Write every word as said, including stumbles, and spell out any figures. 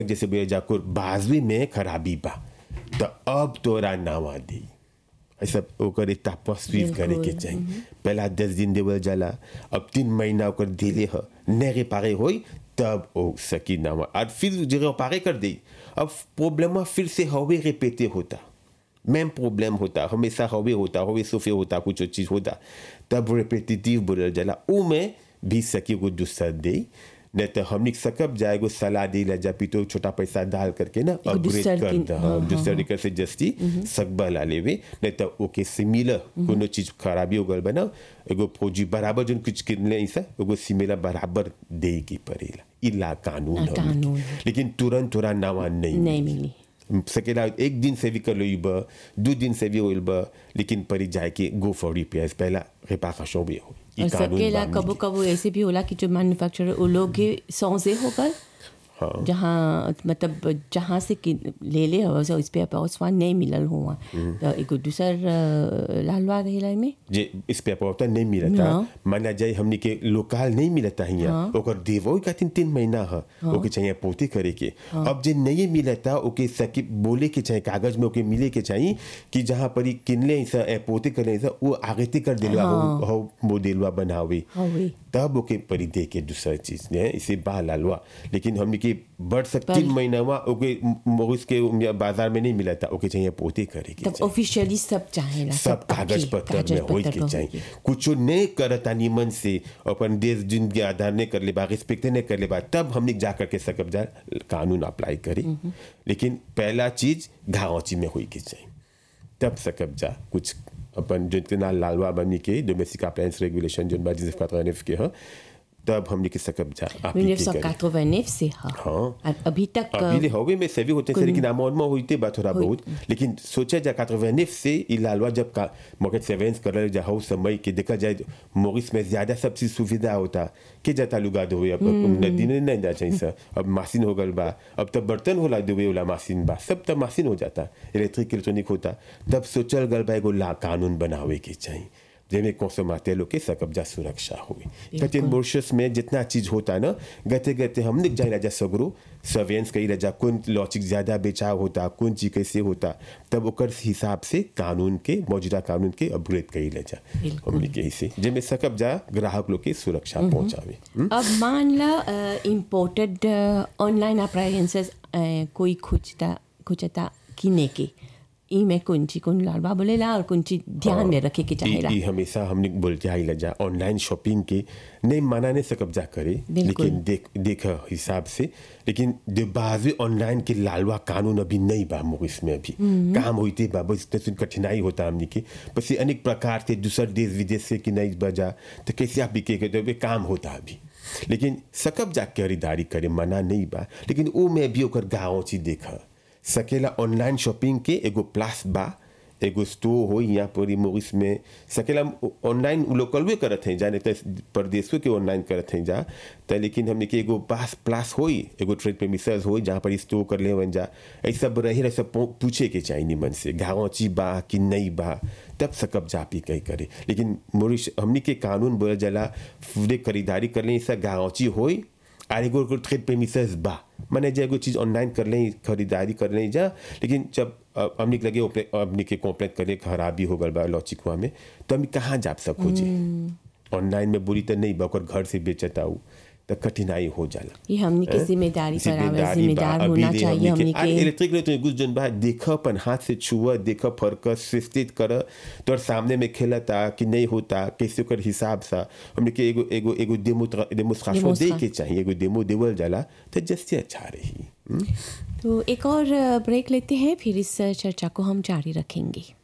जैसे बोले जाकुर बाजवी में खराबी बा तो अब तोरा नावा दी ऐसा ओकर इतना पस्वीव करे के चाहिए। पहला दस दिन देवल जाला, अब तीन महीना ओकर दिले ह नहीं रिपारे होई तब ओ सकी नावा और फिर जगह रिपारे कर दी। अब प्रॉब्लम फिर से हवे रिपीटे होता, मैम प्रॉब्लम होता हमेशा हवे होता हवे सोफे होता कुछ चीज होता तब रिपीटेटिव बोलल जाला। ऊ में भी सकी को दूसरा दे नहीं तो हमने सकब जाएगो सलाह दे ला जा पितो छोटा पैसा डाल करके ना अपग्रेड कर दा दूसरे कर से जस्ती सकबा ला लेवे नहीं तो ओके सिमिलर कोनो चीज खराबी हो गल बना एगो फौजी बराबर जन कुछ किनले ऐसा एगो सिमिलर बराबर दे की पड़ेला इला कानून कानून। लेकिन तुरंत तुरंत नावा नहीं नहीं मिली सकेला एक दिन से भी कर लो बा दो दिन से भी होइल बा लेकिन परी जाए के गो फॉर रिपेयर्स पहला रिपारेशन भी हो। और सकेला कबो कबो ऐसे भी होला कि जो मैन्युफैक्चरर वो लोग के सौंसे होकर हाँ। जहाँ मतलब जहाँ से ले ले हो इस पे पास वहाँ नहीं मिलल हुआ तो एक दूसर लालवा रहेला में जे इस पे पावता नहीं मिलता माना जाए हमनी के लोकल नहीं मिलता है यहाँ ओकर देवो का तीन तीन महीना है ओके चाहिए पोती करे के। अब जे नहीं मिलता ओके सकी बोले के चाहिए कागज में ओके मिले के चाहिए कि जहाँ पर किनले ऐसा पोती करे ऐसा वो आगे कर दिलवा हो मोदिलवा बनावे तब ओके परी दे के दूसरा चीज ने इसे बा लालवा। लेकिन हमने के बढ़ सकती तीन महीना हुआ ओके मोरिस के बाजार में नहीं मिला था ओके चाहिए पोते करेगी तब ऑफिशियली सब चाहेला सब कागज पत्र में होई के चाहिए कुछ नहीं करता निमन से अपन देश जिन के आधार ने कर ले बा रिस्पेक्ट ने कर ले बा तब हमने जा करके सकब जा कानून अप्लाई करी। लेकिन पहला चीज गाँवची में होई के चाहिए तब सकब जा कुछ अपन जितना लालवा बनी के डोमेस्टिक अप्लायंस रेगुलेशन जो बाजी से पता के ह तब हमने के सकब जा उन्नीस सौ नवासी से हाँ अभी तक अभी ले हवे में सभी होते हैं लेकिन अमाउंट में होते बात थोड़ा बहुत लेकिन सोचा जा नवासी से इलालवा जब का मॉर्गेज सेवेंस कर रहे जा हो समय के देखा जाए मोरिस में ज्यादा सब चीज सुविधा होता के जाता लुगा दो अब नदी ने नहीं जा चाहिए सर अब मशीन हो गल बा अब तब बर्तन होला दुबे वाला मशीन बा सब तब मशीन हो जाता इलेक्ट्रिक इलेक्ट्रॉनिक होता तब सोचल गल बा एगो ला कानून बनावे के चाहिए जिनमें कंज्यूमर लोग के सकब्जा सुरक्षा हुई। कतिन मॉरिशस में जितना चीज होता है ना गते गते हम निक जाइला जा सगरो सर्वेलेंस कइला जा कौन लॉजिक ज्यादा बेचाव होता कौन चीज कैसे होता तब ओकर हिसाब से कानून के मौजूदा कानून के अपग्रेड कइला जा हमने के हिस्से जिनमें सकब्जा ग्राहक लोग के सुरक्षा पहुंचावे। अब मान ला इंपोर्टेड ऑनलाइन अप्लायंसेस कोई खुजता खुजता किने के ई में कुंची कुन लालवा बोलेला और कुंची ध्यान में रखे के चाहेला ई हमेशा हमने बोलते आइला जा ऑनलाइन शॉपिंग के नहीं माना ने सकब जा करे लेकिन देख देख हिसाब से लेकिन दे बाजू ऑनलाइन के लालवा कानून अभी नहीं बा मोरिस में अभी काम होते बा बस इतनी कठिनाई होता हमने के बस अनेक प्रकार से दूसरे देश विदेश से कि नहीं बजा तो कैसे आप बिके के काम होता अभी लेकिन सकब जा खरीदारी करे मना नहीं बा लेकिन वो में भी ओकर गाँव चीज देखा सकेला ऑनलाइन शॉपिंग के एगो प्लास बा एगो स्टोर हो यहाँ पर मोरिस में सकेला ऑनलाइन लोकल भी करत हैं जाने तो परदेशों के ऑनलाइन करत हैं जा तो लेकिन हमने के एगो पास प्लास होई एगो ट्रेड प्रेमिसेस होई जहाँ पर स्टोर कर ले वन जा ऐसा रहे ऐसा पूछे के चाहिए निमन से गाँवची बा कि नहीं बा तब सकब जा पी कहीं करे। लेकिन मोरिस हमने के कानून बोला जला फूडे खरीदारी कर ले ऐसा गाँवची होई आर एगो ट्रेड प्रेमिसेस बा मैंने जो एगो चीज़ ऑनलाइन कर लें खरीदारी कर लें जा लेकिन जब हमने लगे अपने के कॉम्प्लेट करे खराबी हो गल बा लॉचिकुआ में तो हम कहाँ जा सको जी ऑनलाइन में बुरी तो नहीं बा ओकर घर से बेचता हूँ तो कठिनाई हो जाला। ये हमनी के जिम्मेदारी पर जिम्मेदार होना चाहिए हमनी के इलेक्ट्रिक ले तो कुछ जन बा देखा अपन हाथ से छुआ देखा फर्क स्थित कर तो सामने में खेलता कि नहीं होता कैसे कर हिसाब सा हमने के एगो एगो एगो डेमो डेमोस्ट्रेशन दे के चाहिए एगो डेमो देवल जाला तो जैसे अच्छा रही। तो एक और ब्रेक लेते हैं फिर इस चर्चा को हम जारी रखेंगे।